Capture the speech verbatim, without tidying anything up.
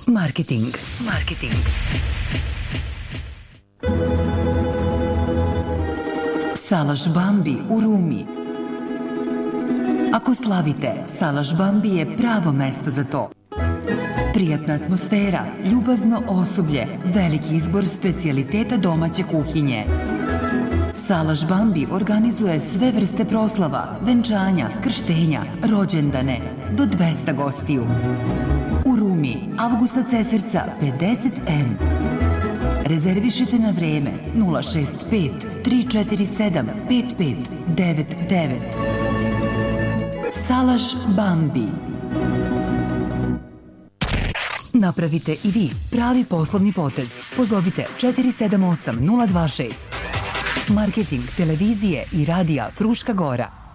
Marketing. Marketing. Salaš Bambi u Rumi. Ako slavite, Salaš Bambi je pravo mesto za to. Prijatna atmosfera, ljubazno osoblje, veliki izbor specijaliteta domaće kuhinje. Salaš Bambi organizuje sve vrste proslava, venčanja, krštenja, rođendane, do dvesta gostiju. U Rumi, Avgusta Cesarca pedeset em. Rezervišite na vreme nula šest pet tri četiri sedam pet pet devet devet. Salaš Bambi. Napravite i vi pravi poslovni potez. Pozovite četiri sedam osam nula dva šest. Marketing televizije i radija Fruška Gora.